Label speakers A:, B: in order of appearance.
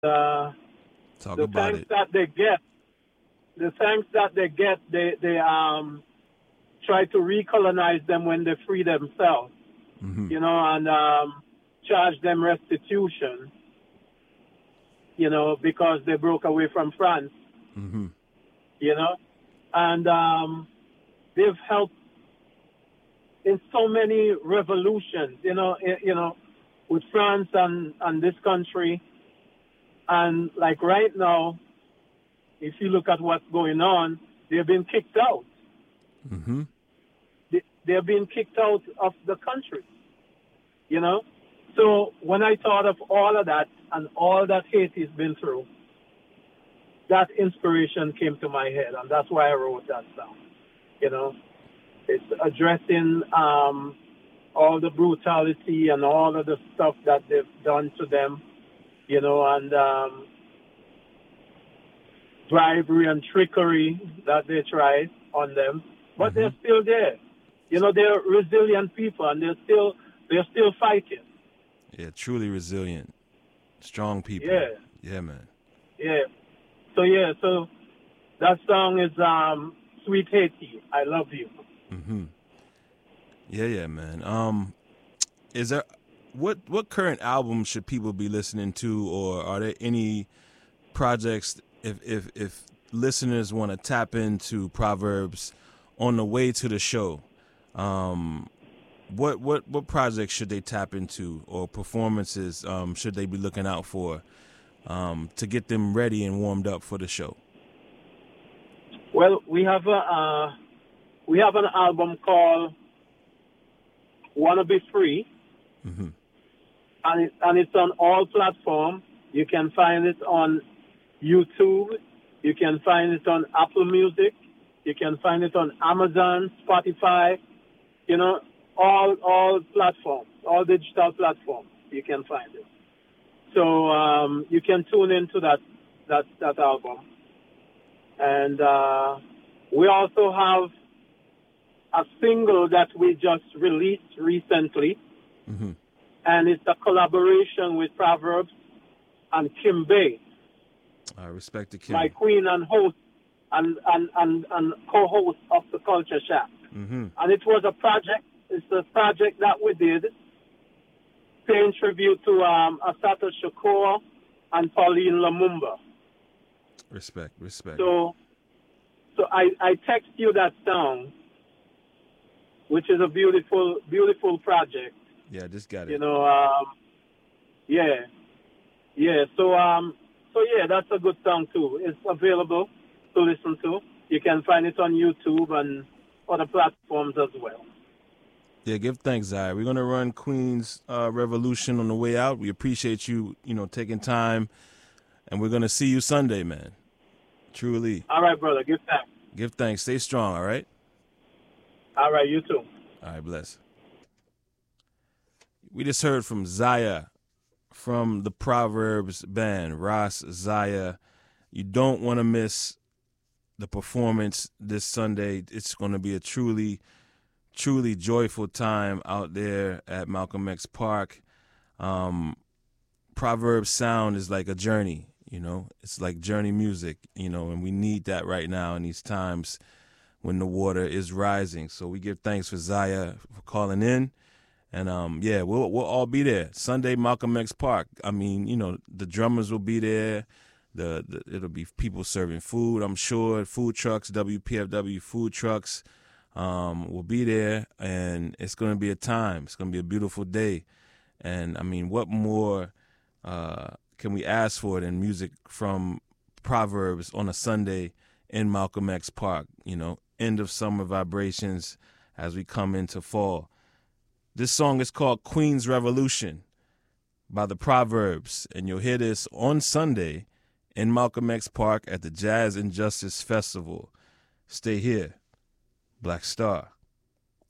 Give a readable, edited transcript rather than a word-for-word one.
A: uh,
B: Talk
A: the
B: about
A: thanks
B: it.
A: that they get, they try to recolonize them when they free themselves,
B: Hmm.
A: and charge them restitution, because they broke away from France,
B: Hmm.
A: you know, and they've helped in so many revolutions, with France and this country. And like right now, if you look at what's going on, they've been kicked out.
B: Hmm.
A: They're being kicked out of the country, you know? So when I thought of all of that and all that Haiti's been through, that inspiration came to my head, and that's why I wrote that song. You know, it's addressing all the brutality and all of the stuff that they've done to them, and bribery and trickery that they tried on them, but
B: Hmm.
A: they're still there. They're resilient people, and they're still fighting.
B: Yeah, truly resilient, strong people.
A: Yeah,
B: Yeah, man.
A: yeah. So that song is "Sweet Haiti." I love you.
B: Hmm. Yeah, yeah, man. Is there what current albums should people be listening to, or are there any projects if listeners want to tap into Proverbs on the way to the show? Um, what projects should they tap into, or performances should they be looking out for to get them ready and warmed up for the show?
A: Well, we have an album called "Wanna Be Free,"
B: Hmm.
A: and it's on all platforms. You can find it on YouTube. You can find it on Apple Music. You can find it on Amazon, Spotify. You know, all platforms, all digital platforms. You can find it. So you can tune into that album, and we also have a single that we just released recently,
B: Hmm.
A: and it's a collaboration with Proverbs and Kim Bay,
B: I respect the
A: my
B: Kim.
A: queen and host and co-host of the Culture Shack.
B: Hmm.
A: And it was a project. It's a project that we did paying tribute to Asata Shakur and Pauline Lumumba.
B: Respect, respect.
A: So I text you that song, which is a beautiful beautiful project.
B: Yeah, I just got
A: You
B: it.
A: know, yeah, yeah. So yeah, that's a good song too. It's available to listen to. You can find it on YouTube and other platforms as well.
B: Yeah, give thanks, Zaya. We're gonna run Queen's Revolution on the way out. We appreciate you, taking time, and we're gonna see you Sunday, man. Truly,
A: All right, brother. Give thanks.
B: give thanks. Stay strong. All right.
A: All right, you too.
B: All right, bless. We just heard from Zaya from the Proverbs band, Ross Zaya. You don't want to miss the performance this Sunday. It's going to be a truly joyful time out there at Malcolm X Park. Um, Proverbs sound is like a journey, It's like journey music, and we need that right now in these times when the water is rising. So we give thanks for Zaya for calling in. And yeah, we'll all be there Sunday, Malcolm X Park. I mean, the drummers will be there. It'll be people serving food. I'm sure food trucks, WPFW food trucks, will be there, and it's going to be a time. It's going to be a beautiful day. And I mean, what more can we ask for than music from Proverbs on a Sunday in Malcolm X Park? End of summer vibrations as we come into fall. This song is called Queen's Revolution by the Proverbs, and you'll hear this on Sunday in Malcolm X Park at the Jazz and Justice Festival. Stay here. Black Star.